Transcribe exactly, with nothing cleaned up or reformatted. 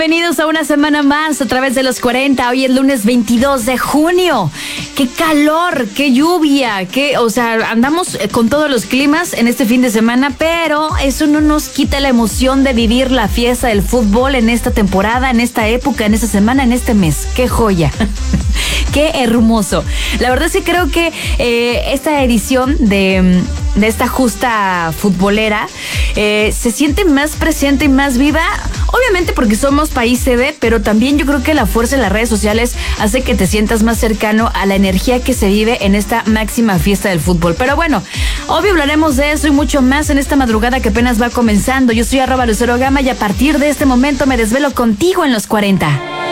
bienvenidos a una semana más a través de los cuarenta. Hoy es lunes veintidós de junio. ¡Qué calor! ¡Qué lluvia! ¡Qué, o sea, andamos con todos los climas en este fin de semana, pero eso no nos quita la emoción de vivir la fiesta del fútbol en esta temporada, en esta época, en esta semana, en este mes. ¡Qué joya! ¡Qué hermoso! La verdad es que creo que eh, esta edición de, de esta justa futbolera eh, se siente más presente y más viva, obviamente porque somos país sede, pero también yo creo que la fuerza de las redes sociales hace que te sientas más cercano a la energía que se vive en esta máxima fiesta del fútbol. Pero bueno, obvio hablaremos de eso y mucho más en esta madrugada que apenas va comenzando. Yo soy arroba Lucero Gama y a partir de este momento me desvelo contigo en los cuarenta.